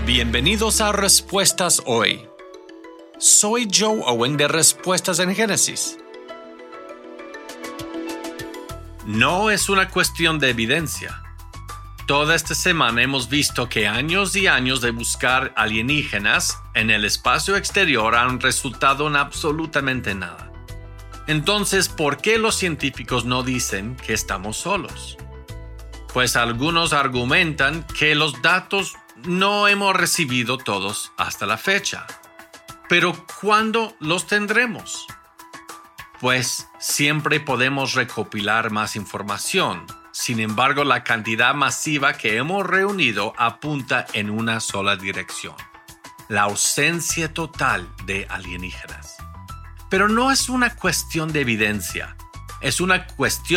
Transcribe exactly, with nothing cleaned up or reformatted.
Bienvenidos a Respuestas Hoy. Soy Joe Owen de Respuestas en Génesis. No es una cuestión de evidencia. Toda esta semana hemos visto que años y años de buscar alienígenas en el espacio exterior han resultado en absolutamente nada. Entonces, ¿por qué los científicos no dicen que estamos solos? Pues algunos argumentan que los datos no hemos recibido todos hasta la fecha. Pero ¿cuándo los tendremos? Pues siempre podemos recopilar más información. Sin embargo, la cantidad masiva que hemos reunido apunta en una sola dirección: la ausencia total de alienígenas. Pero no es una cuestión de evidencia, es una cuestión